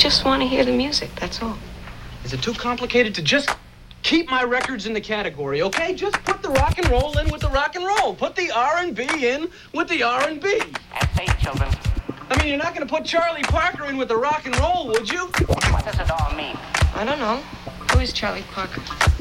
just want to hear the music, that's all. Is it too complicated to just keep my records in the category, okay? Just put the rock and roll in with the rock and roll. Put the R&B in with the R&B. Have faith, children. I mean, you're not going to put Charlie Parker in with the rock and roll, would you? What does it all mean? I don't know. Who is Charlie Parker?